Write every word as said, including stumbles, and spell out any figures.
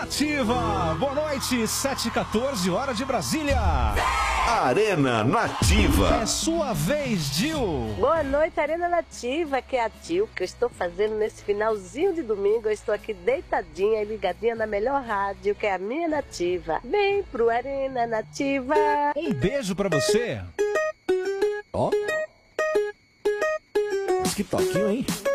Nativa. Boa noite, sete e quatorze, hora de Brasília. Arena Nativa. É sua vez, Gil. Boa noite, Arena Nativa, que é a Gil, que eu estou fazendo nesse finalzinho de domingo. Eu estou aqui deitadinha e ligadinha na melhor rádio, que é a minha Nativa. Vem pro Arena Nativa. Um beijo pra você. Ó. Que toquinho, hein?